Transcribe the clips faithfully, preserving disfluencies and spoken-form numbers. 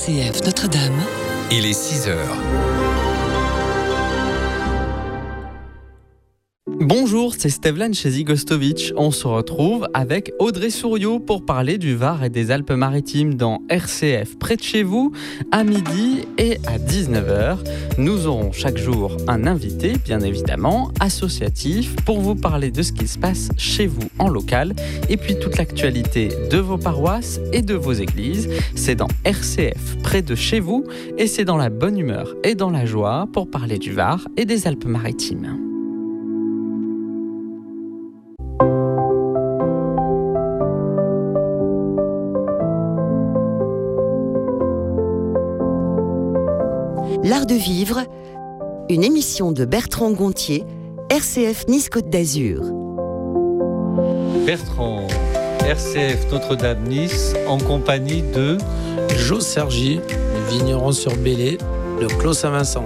C F Notre-Dame. Il est six heures. Bonjour, c'est Stevlan chez Zigostovic. On se retrouve avec Audrey Souriau pour parler du Var et des Alpes-Maritimes dans R C F près de chez vous, à midi et à dix-neuf heures. Nous aurons chaque jour un invité, bien évidemment, associatif, pour vous parler de ce qui se passe chez vous en local et puis toute l'actualité de vos paroisses et de vos églises. C'est dans R C F près de chez vous et c'est dans la bonne humeur et dans la joie pour parler du Var et des Alpes-Maritimes. L'Art de vivre, une émission de Bertrand Gontier, R C F Nice-Côte d'Azur. Bertrand, R C F Notre-Dame-Nice, en compagnie de Jo Sergi, le vigneron sur Bélé, de Clos Saint-Vincent.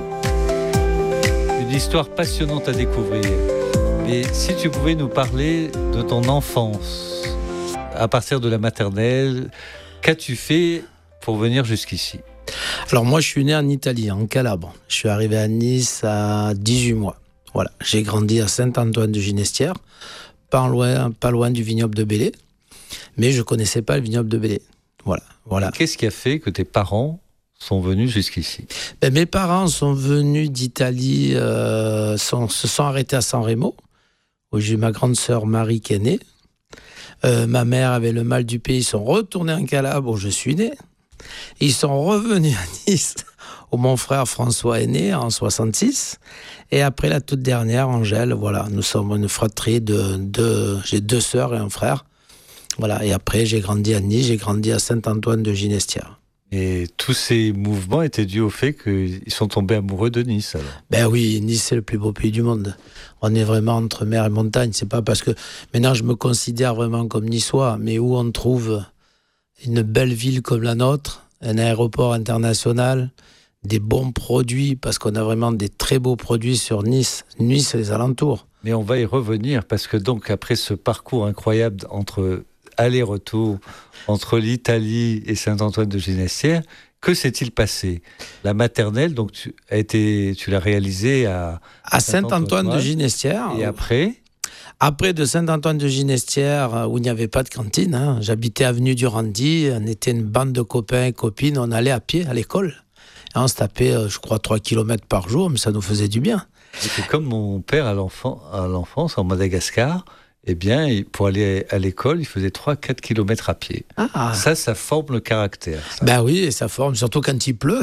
Une histoire passionnante à découvrir. Et si tu pouvais nous parler de ton enfance, à partir de la maternelle, qu'as-tu fait pour venir jusqu'ici ? Alors moi je suis né en Italie, en Calabre. Je suis arrivé à Nice à dix-huit mois. Voilà, j'ai grandi à Saint-Antoine de Ginestière, pas loin, pas loin du vignoble de Bélé, mais je ne connaissais pas le vignoble de Bélé. Voilà, voilà. Qu'est-ce qui a fait que tes parents sont venus jusqu'ici ? Ben, mes parents sont venus d'Italie, euh, sont, se sont arrêtés à San Remo, où j'ai ma grande sœur Marie qui est née. Euh, ma mère avait le mal du pays, ils sont retournés en Calabre où je suis né. Ils sont revenus à Nice, où mon frère François est né en soixante-six. Et après la toute dernière, Angèle, voilà, nous sommes une fratrie de deux. J'ai deux sœurs et un frère. Voilà, et après, j'ai grandi à Nice, j'ai grandi à Saint-Antoine de Ginestière. Et tous ces mouvements étaient dus au fait qu'ils sont tombés amoureux de Nice, alors ? Ben oui, Nice, c'est le plus beau pays du monde. On est vraiment entre mer et montagne. C'est pas parce que maintenant je me considère vraiment comme niçois, mais où on trouve une belle ville comme la nôtre, un aéroport international, des bons produits, parce qu'on a vraiment des très beaux produits sur Nice, Nice et les alentours. Mais on va y revenir, parce que donc après ce parcours incroyable entre aller-retour, entre l'Italie et Saint-Antoine de Ginestière, que s'est-il passé ? La maternelle, donc tu, a été, tu l'as réalisée à, à Saint-Antoine de Ginestière. Et après ? Après de Saint-Antoine de Ginestière, où il n'y avait pas de cantine, hein, j'habitais avenue du Randy, on était une bande de copains et copines, on allait à pied à l'école. Et on se tapait, je crois, trois kilomètres par jour, mais ça nous faisait du bien. C'est comme mon père à, l'enfant, à l'enfance, en Madagascar, eh bien, pour aller à l'école, il faisait trois à quatre kilomètres à pied. Ah. Ça, ça forme le caractère. Ça. Ben oui, et ça forme, surtout quand il pleut.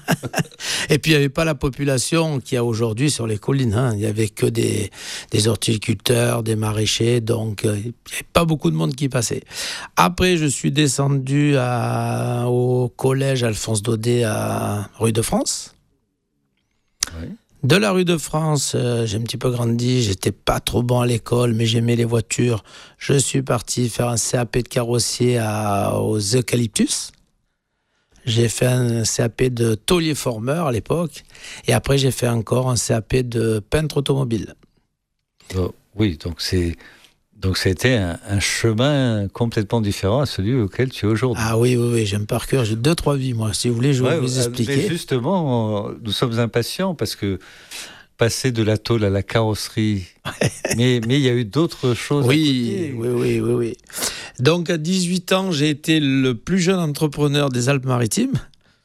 Et puis, il n'y avait pas la population qu'il y a aujourd'hui sur les collines. Hein. Il n'y avait que des, des horticulteurs, des maraîchers, donc euh, il n'y avait pas beaucoup de monde qui passait. Après, je suis descendu à, au collège Alphonse Daudet à Rue de France. Oui. De la rue de France, euh, j'ai un petit peu grandi, j'étais pas trop bon à l'école, mais j'aimais les voitures. Je suis parti faire un C A P de carrossier à, aux Eucalyptus. J'ai fait un C A P de taulier-formeur à l'époque. Et après, j'ai fait encore un C A P de peintre automobile. Oh, oui, donc c'est... Donc ça a été un, un chemin complètement différent à celui auquel tu es aujourd'hui. Ah oui, oui, oui, j'ai un parcours, j'ai deux, trois vies, moi. Si vous voulez, je vais ouais, vous expliquer. Mais justement, nous sommes impatients parce que passer de la tôle à la carrosserie, mais mais il y a eu d'autres choses oui, à côté. Oui, oui, oui, oui. Donc à dix-huit ans, j'ai été le plus jeune entrepreneur des Alpes-Maritimes,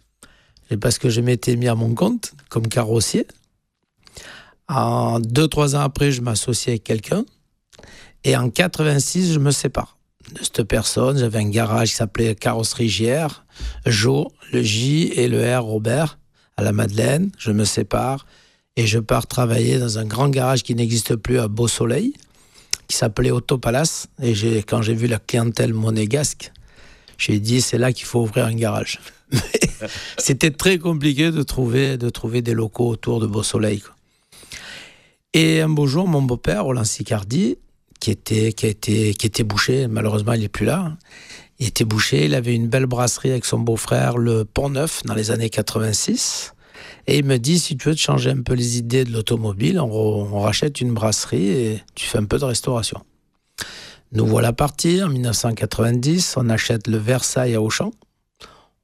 et parce que je m'étais mis à mon compte comme carrossier. En deux, trois ans après, je m'associais avec quelqu'un. Et en quatre-vingt-six, je me sépare de cette personne. J'avais un garage qui s'appelait Carrosserie J R, Jo, le J et le R, Robert, à la Madeleine. Je me sépare et je pars travailler dans un grand garage qui n'existe plus à Beau-Soleil, qui s'appelait Autopalace. Et j'ai, quand j'ai vu la clientèle monégasque, j'ai dit, c'est là qu'il faut ouvrir un garage. C'était très compliqué de trouver, de trouver des locaux autour de Beau-Soleil, quoi. Et un beau jour, mon beau-père, Roland Sicardi, qui était, qui, a été, qui était boucher, malheureusement il n'est plus là, il était boucher, il avait une belle brasserie avec son beau-frère, le Pont-Neuf, dans les années quatre-vingt-six, et il me dit, si tu veux te changer un peu les idées de l'automobile, on, on rachète une brasserie et tu fais un peu de restauration. Nous voilà partis, en dix-neuf cent quatre-vingt-dix, on achète le Versailles à Auchan,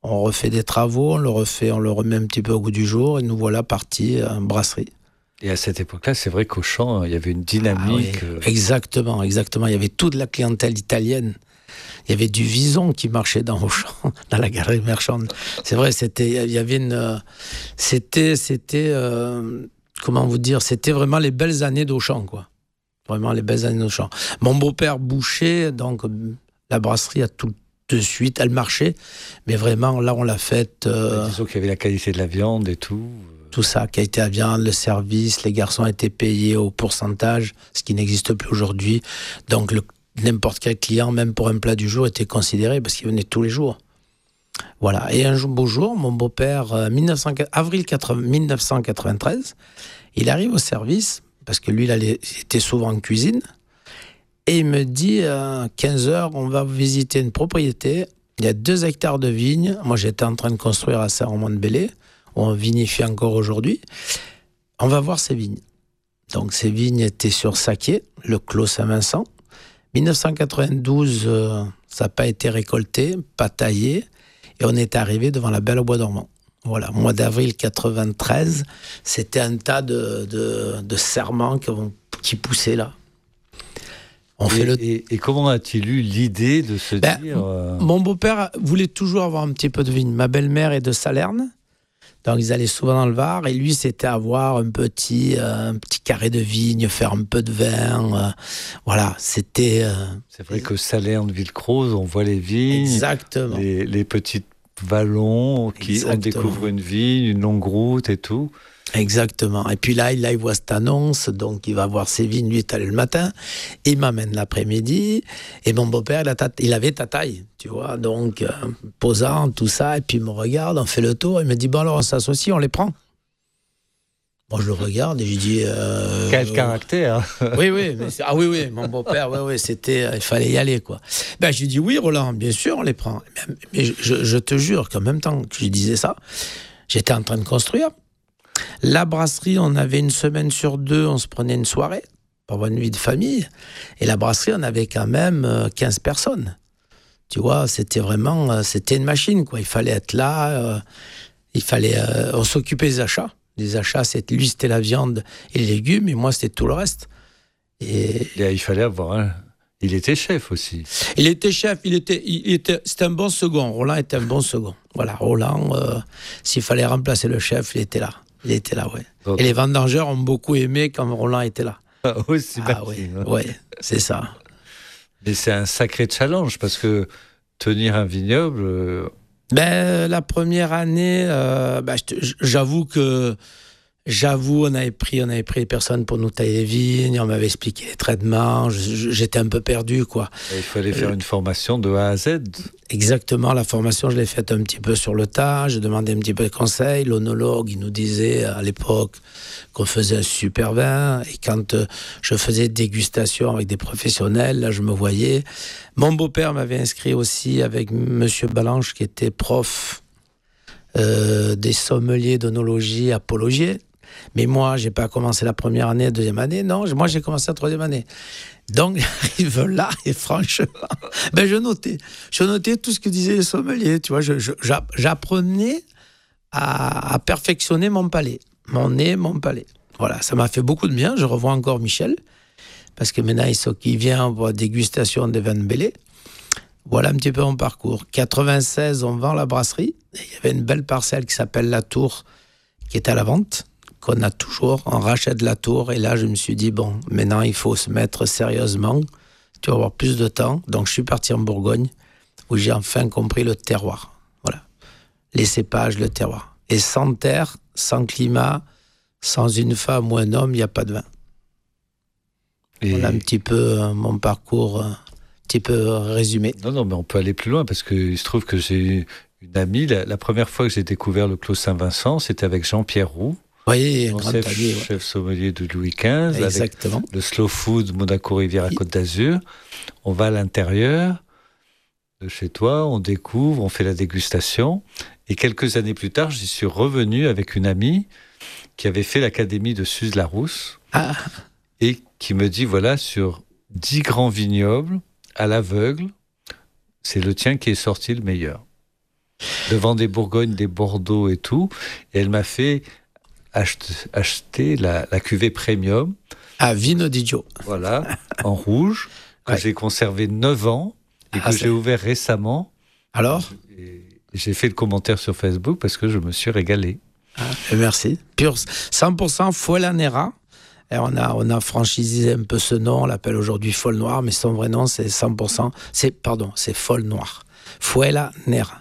On refait des travaux, on le refait, on le remet un petit peu au goût du jour et nous voilà partis en brasserie. Et à cette époque-là, c'est vrai qu'au champ, il y avait une dynamique. Ah oui, exactement, exactement. Il y avait toute la clientèle italienne. Il y avait du Vison qui marchait dans Auchan, dans la galerie marchande. C'est vrai, c'était, il y avait une, c'était, c'était, euh, comment vous dire, c'était vraiment les belles années d'Auchan, quoi. Vraiment les belles années d'Auchan. Mon beau-père bouchait, donc la brasserie a tout de suite, elle marchait, mais vraiment là on l'a faite. Euh, Disons qu'il y avait la qualité de la viande et tout. Tout ça, qualité à viande, le service, les garçons étaient payés au pourcentage, ce qui n'existe plus aujourd'hui. Donc le, n'importe quel client, même pour un plat du jour, était considéré parce qu'il venait tous les jours. Voilà. Et un beau jour, mon beau-père, euh, avril mille neuf cent quatre-vingt-treize, il arrive au service, parce que lui, il, allait, il était souvent en cuisine, et il me dit, à euh, quinze heures, on va visiter une propriété, il y a deux hectares de vignes, moi j'étais en train de construire à Saint-Romain-de-Belley, on vinifie encore aujourd'hui, on va voir ces vignes. Donc ces vignes étaient sur Saquier, le clos Saint-Vincent. mille neuf cent quatre-vingt-douze, euh, ça n'a pas été récolté, pas taillé, et on est arrivé devant la Belle au Bois dormant. Voilà, mois d'avril quatre-vingt-treize, c'était un tas de, de, de serments qui, qui poussaient là. On et, fait le... et, et comment a-t-il eu l'idée de se ben, dire... Euh... Mon beau-père voulait toujours avoir un petit peu de vigne. Ma belle-mère est de Salerne. Donc ils allaient souvent dans le Var et lui c'était avoir un petit, euh, un petit carré de vigne, faire un peu de vin, euh, voilà, c'était... Euh, c'est vrai que Salerne, Villecroze, on voit les vignes, exactement. Les, les petits vallons qui exactement. On découvre une vigne, une longue route et tout. Exactement. Et puis là, là, il voit cette annonce, donc il va voir ses vignes, lui est allé le matin, il m'amène l'après-midi, et mon beau-père, il, a ta... il avait ta taille, tu vois, donc euh, posant, tout ça, et puis il me regarde, on fait le tour, il me dit, bon alors on s'associe, on les prend. Moi je le regarde et je dis... Euh, Quel euh... caractère. Oui, oui, mais ah oui, oui, mon beau-père, oui, oui, c'était, il fallait y aller, quoi. Ben je lui dis, oui Roland, bien sûr, on les prend. Mais, mais je, je te jure qu'en même temps que je disais ça, j'étais en train de construire. La brasserie, on avait une semaine sur deux, on se prenait une soirée pour avoir une vie de famille. Et la brasserie, on avait quand même quinze personnes. Tu vois, c'était vraiment, c'était une machine, quoi. Il fallait être là, euh, il fallait, euh, on s'occupait des achats. Les achats, c'était, lui, c'était la viande et les légumes, et moi, c'était tout le reste. Et... Et il fallait avoir un... Il était chef aussi. Il était chef, il était, il était, c'était un bon second. Roland était un bon second. Voilà, Roland, euh, s'il fallait remplacer le chef, il était là. Il était là, ouais. Donc, et les vendangeurs ont beaucoup aimé quand Roland était là. Ah, aussi ah oui, ouais, c'est ça. Mais c'est un sacré challenge parce que tenir un vignoble. Euh... Ben la première année, euh, ben, j'avoue que j'avoue, on avait pris, on avait pris les personnes pour nous tailler les vignes, on m'avait expliqué les traitements, j'étais un peu perdu, quoi. Et il fallait faire une formation de A à Z. Exactement, la formation, je l'ai faite un petit peu sur le tas, j'ai demandé un petit peu de conseils, l'onologue, il nous disait à l'époque qu'on faisait un super vin, et quand euh, je faisais dégustation avec des professionnels, là, je me voyais. Mon beau-père m'avait inscrit aussi avec Monsieur Balanche, qui était prof euh, des sommeliers d'onologie à Pologier. Mais moi, j'ai pas commencé la première année, la deuxième année. Non, moi, j'ai commencé la troisième année. Donc, j'arrive là et franchement, ben, je notais. Je notais tout ce que disaient les sommeliers. Tu vois, je, je, j'apprenais à, à perfectionner mon palais. Mon nez, mon palais. Voilà, ça m'a fait beaucoup de bien. Je revois encore Michel. Parce que maintenant, il, il vient pour la dégustation des vins de Belley. Voilà un petit peu mon parcours. quatre-vingt-seize, on vend la brasserie. Et il y avait une belle parcelle qui s'appelle La Tour, qui est à la vente, qu'on a toujours. On rachète La Tour. Et là, je me suis dit, bon, maintenant, il faut se mettre sérieusement. Tu vas avoir plus de temps. Donc, je suis parti en Bourgogne, où j'ai enfin compris le terroir. Voilà. Les cépages, le terroir. Et sans terre, sans climat, sans une femme ou un homme, il n'y a pas de vin. Et... Voilà un petit peu euh, mon parcours, un petit peu résumé. Non, non, mais on peut aller plus loin, parce qu'il se trouve que j'ai une amie, la, la première fois que j'ai découvert le Clos Saint-Vincent, c'était avec Jean-Pierre Roux. Oui, un chef, ami, ouais. chef sommelier de Louis quinze, exactement. Avec le Slow Food Monaco-Riviera Côte d'Azur. On va à l'intérieur de chez toi, on découvre, on fait la dégustation. Et quelques années plus tard, j'y suis revenu avec une amie qui avait fait l'académie de Suze-Larousse ah. et qui me dit, voilà, sur dix grands vignobles, à l'aveugle, c'est le tien qui est sorti le meilleur. devant des Bourgognes, des Bordeaux et tout. Et elle m'a fait acheter, acheter la, la cuvée premium. À Vino di Gio. Voilà, en rouge, que ouais. j'ai conservé neuf ans et ah, que c'est... j'ai ouvert récemment. Alors et j'ai fait le commentaire sur Facebook parce que je me suis régalé. Ah, merci. Pure cent pour cent Fuela Nera. Et on a, on a franchisé un peu ce nom, on l'appelle aujourd'hui Folle Noire, mais son vrai nom c'est cent pour cent, c'est, pardon, c'est Folle Noire. Fuela Nera.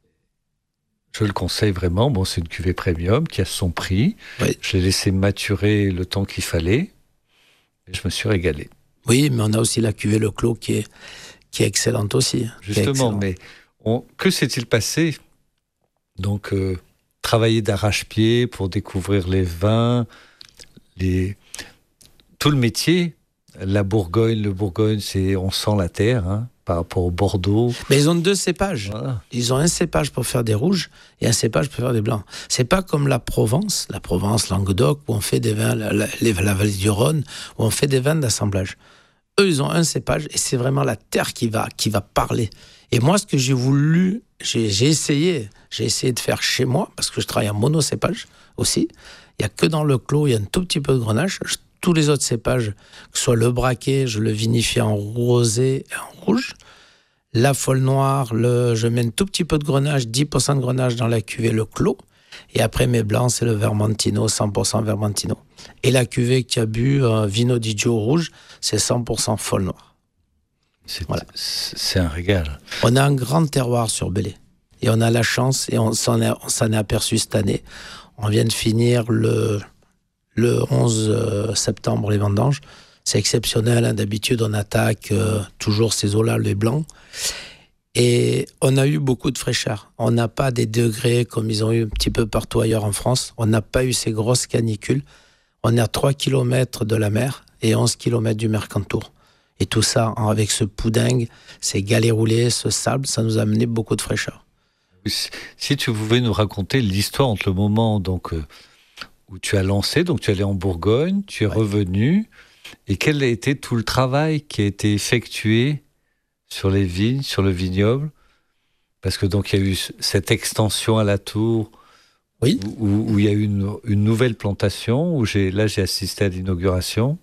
Je le conseille vraiment. Bon, c'est une cuvée premium qui a son prix. Oui. Je l'ai laissé maturer le temps qu'il fallait. Et je me suis régalé. Oui, mais on a aussi la cuvée Le Clos qui est, qui est excellente aussi. Justement, excellente. mais on, que s'est-il passé ? Donc, euh, travailler d'arrache-pied pour découvrir les vins, les... tout le métier. La Bourgogne, le Bourgogne, c'est on sent la terre, hein, par rapport au Bordeaux. Mais ils ont deux cépages. Voilà. Ils ont un cépage pour faire des rouges et un cépage pour faire des blancs. C'est pas comme la Provence, la Provence, Languedoc, où on fait des vins, la, la, la vallée du Rhône, où on fait des vins d'assemblage. Eux, ils ont un cépage et c'est vraiment la terre qui va, qui va parler. Et moi, ce que j'ai voulu, j'ai, j'ai essayé, j'ai essayé de faire chez moi, parce que je travaille en monocépage aussi. Il n'y a que dans le clos, il y a un tout petit peu de grenache. Je, tous les autres cépages, que ce soit le braquet, je le vinifie en rosé et en rouge. La Folle Noire, le, je mets un tout petit peu de grenache, dix pour cent de grenache dans la cuvée Le Clos. Et après, mes blancs, c'est le Vermentino, cent pour cent Vermentino. Et la cuvée que tu as bu, euh, Vino di Gio rouge, c'est cent pour cent Folle Noire. C'est, voilà. c'est un régal. On a un grand terroir sur Belley. Et on a la chance, et on s'en est, on s'en est aperçu cette année. On vient de finir le, le onze septembre les vendanges. C'est exceptionnel, hein. D'habitude on attaque euh, toujours ces eaux-là, les blancs. Et on a eu beaucoup de fraîcheur. On n'a pas des degrés comme ils ont eu un petit peu partout ailleurs en France. On n'a pas eu ces grosses canicules. On est à trois kilomètres de la mer et onze kilomètres du Mercantour. Et tout ça, avec ce poudingue, ces galets roulés, ce sable, ça nous a amené beaucoup de fraîcheur. Si tu pouvais nous raconter l'histoire entre le moment donc, euh, où tu as lancé, donc tu es allé en Bourgogne, tu es ouais. revenu, et quel a été tout le travail qui a été effectué sur les vignes, sur le vignoble, parce que donc il y a eu cette extension à la tour, oui. où, où il y a eu une, une nouvelle plantation, où j'ai, là j'ai assisté à l'inauguration,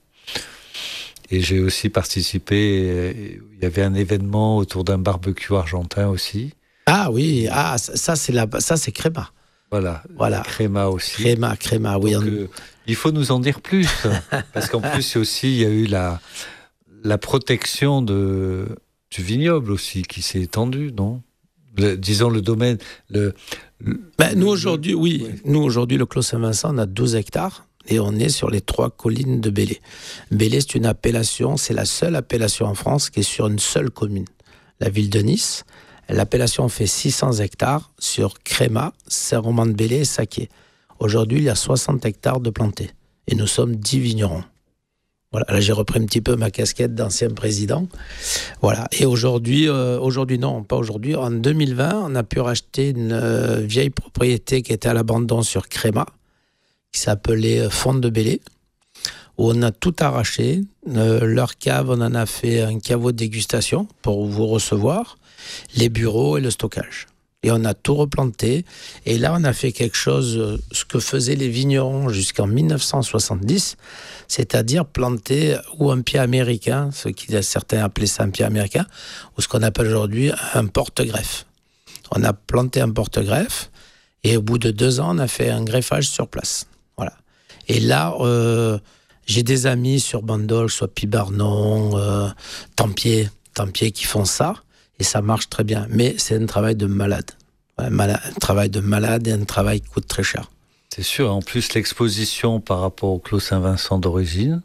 et j'ai aussi participé, il y avait un événement autour d'un barbecue argentin aussi. Ah oui, ah, ça, c'est la, ça c'est Créma. Voilà, voilà. Créma aussi. Créma, Créma, oui. Donc, on... euh, il faut nous en dire plus, parce qu'en plus aussi, il y a eu la, la protection de, du vignoble aussi qui s'est étendue, non ? le, Disons le domaine... Le, le, ben, nous aujourd'hui, le, oui, oui, nous aujourd'hui, le Clos Saint-Vincent, on a douze hectares. Et on est sur les trois collines de Belley. Belley, c'est une appellation, c'est la seule appellation en France qui est sur une seule commune, la ville de Nice. L'appellation fait six cents hectares sur Créma, Saint-Romain-de-Belley et Saquet. Aujourd'hui, il y a soixante hectares de plantés. Et nous sommes dix vignerons. Voilà, là, j'ai repris un petit peu ma casquette d'ancien président. Voilà. Et aujourd'hui, euh, aujourd'hui, non, pas aujourd'hui. En deux mille vingt, on a pu racheter une euh, vieille propriété qui était à l'abandon sur Créma, qui s'appelait Fonte de Belley, où on a tout arraché. Euh, leur cave, on en a fait un caveau de dégustation pour vous recevoir, les bureaux et le stockage. Et on a tout replanté. Et là, on a fait quelque chose, ce que faisaient les vignerons jusqu'en dix-neuf cent soixante-dix, c'est-à-dire planter ou un pied américain, ce qui certains appelaient ça un pied américain, ou ce qu'on appelle aujourd'hui un porte-greffe. On a planté un porte-greffe et au bout de deux ans, on a fait un greffage sur place. Voilà. Et là, euh, j'ai des amis sur Bandol, soit Pibarnon, euh, Tempier, Tempier qui font ça. Et ça marche très bien. Mais c'est un travail de malade. Ouais, malade. Un travail de malade et un travail qui coûte très cher. C'est sûr. En plus, l'exposition par rapport au Clos Saint-Vincent d'origine,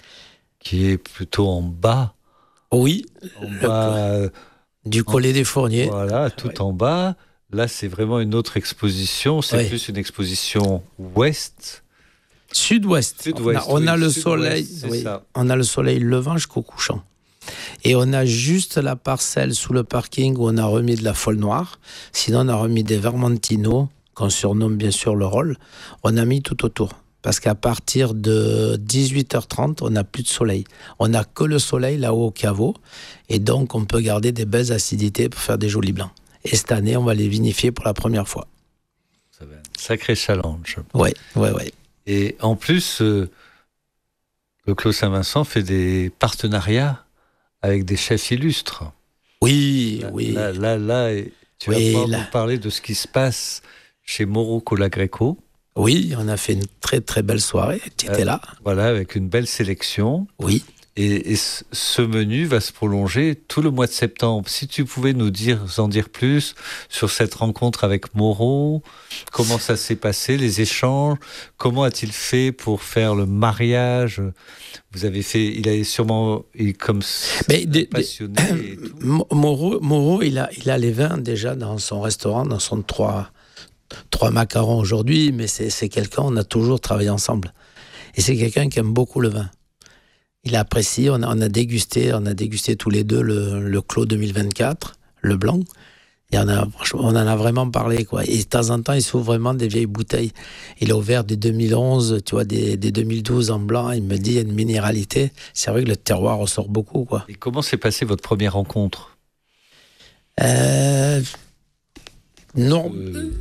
qui est plutôt en bas. Oui. En bas, euh, du collet en, des Fourniers. Voilà, tout ouais. en bas. Là, c'est vraiment une autre exposition. C'est ouais. plus une exposition ouest. Sud-ouest. Sud-ouest. On a, on a oui, le sud-ouest, soleil. Oui, on a le soleil levant jusqu'au couchant. Et on a juste la parcelle sous le parking où on a remis de la Folle Noire. Sinon, on a remis des Vermentino, qu'on surnomme bien sûr le rôle. On a mis tout autour. Parce qu'à partir de dix-huit heures trente, on n'a plus de soleil. On n'a que le soleil là-haut au caveau. Et donc, on peut garder des belles acidités pour faire des jolis blancs. Et cette année, on va les vinifier pour la première fois. Ça va être un sacré challenge. Oui, oui, oui. Et en plus, euh, le Clos Saint-Vincent fait des partenariats avec des chefs illustres. Oui, là, oui. Là, là, là tu oui, vas pouvoir là. nous parler de ce qui se passe chez Mauro Colagreco. Oui, on a fait une très très belle soirée. Tu étais euh, là. Voilà, avec une belle sélection. Oui. Et, et ce menu va se prolonger tout le mois de septembre. Si tu pouvais nous dire, en dire plus sur cette rencontre avec Mauro, comment ça s'est passé, les échanges, comment a-t-il fait pour faire le mariage? Vous avez fait, il a sûrement, il, comme Mais des, passionné. Des, et tout. Mauro, Mauro, il a, il a les vins déjà dans son restaurant, dans son trois, trois macarons aujourd'hui, mais c'est, c'est quelqu'un, on a toujours travaillé ensemble. Et c'est quelqu'un qui aime beaucoup le vin. Il apprécie, on a, on a dégusté, on a dégusté tous les deux le, le Clos deux mille vingt-quatre, le blanc. Et on, a, on en a vraiment parlé, quoi. Et de temps en temps, il s'ouvre vraiment des vieilles bouteilles. Il a ouvert des deux mille onze, tu vois, des, des deux mille douze en blanc. Il me dit, il y a une minéralité. C'est vrai que le terroir ressort beaucoup, quoi. Et comment s'est passée votre première rencontre? euh, non, euh...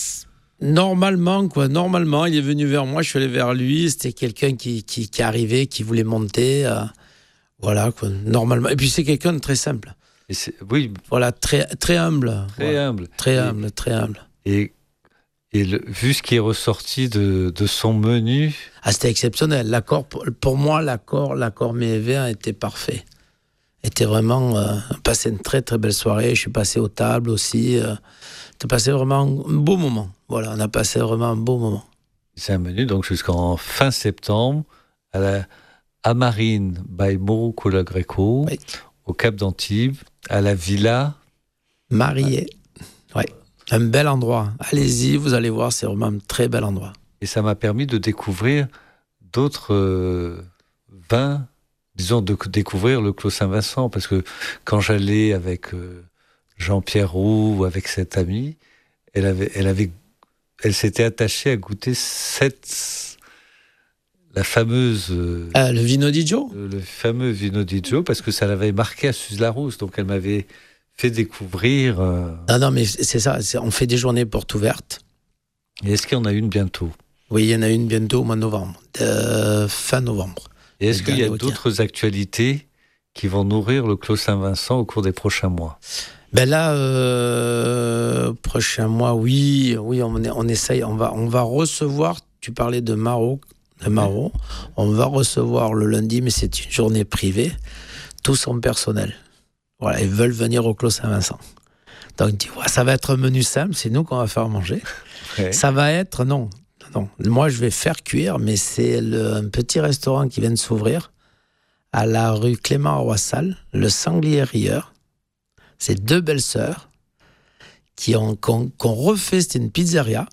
Normalement, quoi. Normalement, il est venu vers moi, je suis allé vers lui. C'était quelqu'un qui, qui, qui arrivait, qui voulait monter. Euh, voilà, quoi. Normalement. Et puis, c'est quelqu'un de très simple. Et c'est, oui. Voilà, très, très humble. Très ouais. humble. Très et, humble, très humble. Et, et le, vu ce qui est ressorti de, de son menu. Ah, c'était exceptionnel. L'accord, pour, pour moi, l'accord, l'accord mets-et-vins était parfait. Était vraiment. Euh, passé une très, très belle soirée. Je suis passé aux tables aussi. Euh, j'ai passé vraiment un beau moment. Voilà, on a passé vraiment un beau moment. C'est un menu donc jusqu'en fin septembre à la Amarine by Mauro Colagreco, oui. Au Cap d'Antibes, à la Villa Marié. Ouais, un bel endroit. Allez-y, vous allez voir, c'est vraiment un très bel endroit. Et ça m'a permis de découvrir d'autres euh, vins, disons de découvrir le Clos Saint-Vincent, parce que quand j'allais avec euh, Jean-Pierre Roux ou avec cette amie, elle avait, elle avait Elle s'était attachée à goûter cette, la fameuse... Euh, euh, le Vino di Gio le, le fameux Vino di Gio, parce que ça l'avait marqué à Suze-la-Rousse. Donc elle m'avait fait découvrir... Euh... Non, non, mais c'est ça. C'est, on fait des journées portes ouvertes. Et est-ce qu'il y en a une bientôt? Oui, il y en a une bientôt au mois de novembre. De fin novembre. Et est-ce qu'il y a d'autres actualités qui vont nourrir le Clos Saint-Vincent au cours des prochains mois? Ben là, euh, prochain mois, oui, oui, on, est, on essaye, on va, on va recevoir. Tu parlais de Mauro, de Mauro. On va recevoir le lundi, mais c'est une journée privée. Tout son personnel, voilà, ils veulent venir au Clos Saint-Vincent. Donc tu vois, ça va être un menu simple. C'est nous qu'on va faire manger. Ouais. Ça va être non, non. Moi, je vais faire cuire, mais c'est le, un petit restaurant qui vient de s'ouvrir à la rue Clément-Roissal, le Sanglier Rieur. C'est deux belles sœurs qui ont, qu'on, qu'on refait, c'était une pizzeria,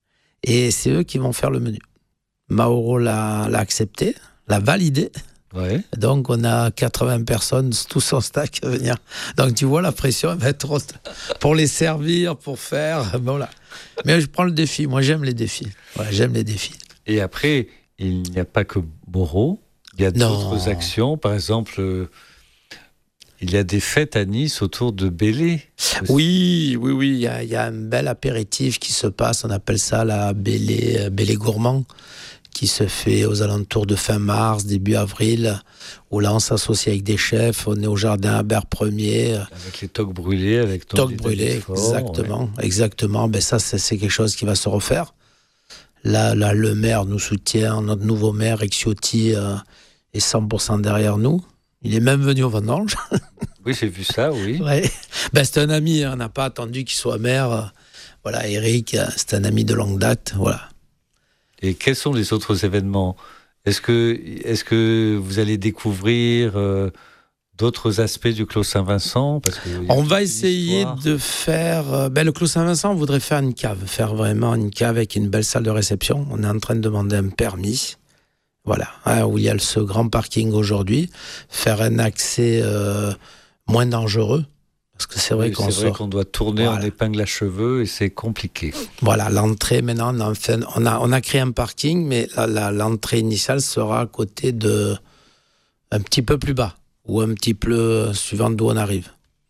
et c'est eux qui vont faire le menu. Mauro l'a, l'a accepté, l'a validé. Ouais. Donc on a quatre-vingts personnes, tous en stack à venir. Donc tu vois, la pression elle va être trop pour les servir, pour faire. Voilà. Mais je prends le défi. Moi j'aime les défis. Voilà, j'aime les défis. Et après, il n'y a pas que Mauro. Il y a non. d'autres actions. Par exemple. Euh... Il y a des fêtes à Nice autour de Bellé. Oui, oui, oui. Il y a, il y a un bel apéritif qui se passe. On appelle ça la Bellé, Bellé Gourmand, qui se fait aux alentours de fin mars, début avril, où là on s'associe avec des chefs. On est au jardin Albert Ier. Avec les toques brûlées, avec toques brûlées, exactement, ouais. exactement. Ben ça, c'est, c'est quelque chose qui va se refaire. Là, là, le maire nous soutient. Notre nouveau maire, Exiotti, euh, est cent pour cent derrière nous. Il est même venu au Vendange. Oui, j'ai vu ça, oui. Ouais. Ben, c'est un ami, hein. On n'a pas attendu qu'il soit maire. Voilà, Eric, c'est un ami de longue date. Voilà. Et quels sont les autres événements? Est-ce que, est-ce que vous allez découvrir euh, d'autres aspects du Clos Saint-Vincent? Parce que on va essayer histoire. de faire... Ben, le Clos Saint-Vincent, on voudrait faire une cave. Faire vraiment une cave avec une belle salle de réception. On est en train de demander un permis. Voilà, hein, où il y a ce grand parking aujourd'hui, faire un accès euh, moins dangereux, parce que c'est vrai oui, qu'on c'est vrai sort... qu'on doit tourner voilà. en épingle à cheveux et c'est compliqué. Voilà, l'entrée maintenant, on a, fait, on a, on a créé un parking, mais la, la, l'entrée initiale sera à côté de, un petit peu plus bas, ou un petit peu suivant d'où on arrive.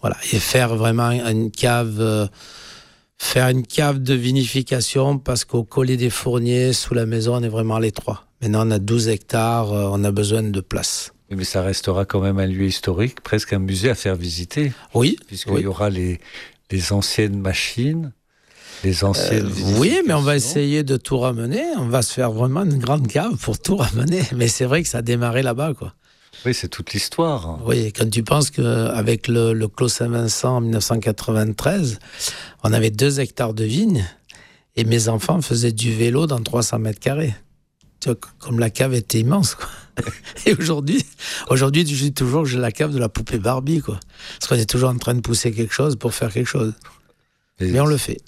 Voilà, et faire vraiment une cave, euh, faire une cave de vinification, parce qu'au Collet des Fourniers, sous la maison, on est vraiment à l'étroit. Maintenant, on a douze hectares, euh, on a besoin de place. Mais ça restera quand même un lieu historique, presque un musée à faire visiter. Oui. Puisqu'il oui. y aura les, les anciennes machines, les anciennes... Euh, oui, mais on va essayer de tout ramener. On va se faire vraiment une grande cave pour tout ramener. Mais c'est vrai que ça a démarré là-bas, quoi. Oui, c'est toute l'histoire. Oui, quand tu penses qu'avec le, le Clos Saint-Vincent en dix-neuf cent quatre-vingt-treize, on avait deux hectares de vignes et mes enfants faisaient du vélo dans trois cents mètres carrés. Tu vois, comme la cave était immense, quoi. Et aujourd'hui, aujourd'hui, je dis toujours que j'ai la cave de la poupée Barbie, quoi. Parce qu'on est toujours en train de pousser quelque chose pour faire quelque chose. Et, Mais on le fait.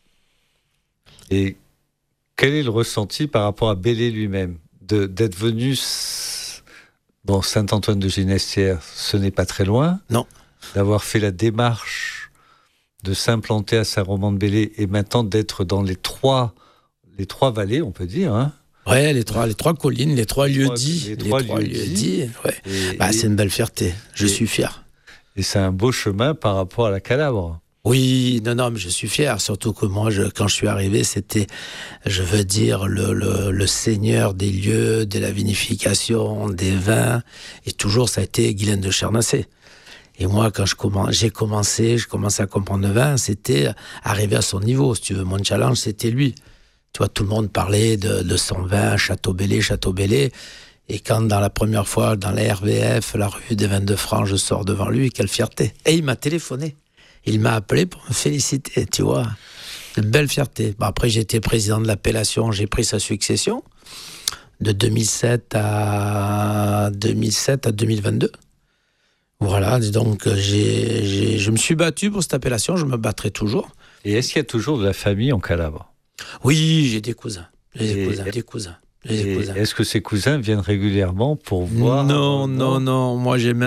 Et quel est le ressenti par rapport à Belley lui-même, de, d'être venu... Bon, Saint-Antoine de Génestière, ce n'est pas très loin. Non. D'avoir fait la démarche de s'implanter à Saint-Roman-de-Belley et maintenant d'être dans les trois, les trois vallées, on peut dire. Hein. Ouais, les trois, les trois collines, les trois lieux trois, dits. Les trois, les trois lieux, lieux dits. dits ouais. Et, bah, et, c'est une belle fierté. Je et, suis fier. Et c'est un beau chemin par rapport à la Calabre. Oui, non, non, mais je suis fier. Surtout que moi, je, quand je suis arrivé, c'était, je veux dire, le, le, le seigneur des lieux, de la vinification, des vins. Et toujours, ça a été Guylaine de Chernacé. Et moi, quand je commence, j'ai commencé, je commençais à comprendre le vin, c'était arriver à son niveau. Si tu veux, mon challenge, c'était lui. Tu vois, tout le monde parlait de, de son vin, Château Belley, Château Belley. Et quand, dans la première fois, dans la R V F, la rue des vingt-deux francs, je sors devant lui, quelle fierté. Et il m'a téléphoné. Il m'a appelé pour me féliciter, tu vois. Une belle fierté. Bon, après, j'ai été président de l'appellation, j'ai pris sa succession de deux mille sept à deux mille sept à deux mille vingt-deux. Voilà, donc j'ai, j'ai, je me suis battu pour cette appellation, je me battrai toujours. Et est-ce qu'il y a toujours de la famille en Calabre ? Oui, j'ai des cousins. J'ai des Et, cousins, des cousins. J'ai et des cousins. Est-ce que ces cousins viennent régulièrement pour voir ? Non, non, non. Moi, j'ai même